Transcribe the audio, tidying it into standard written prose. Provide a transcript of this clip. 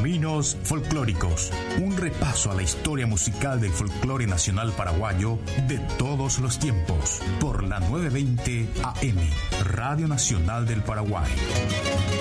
Caminos Folclóricos, un repaso a la historia musical del folclore nacional paraguayo de todos los tiempos, por la 920 AM, Radio Nacional del Paraguay.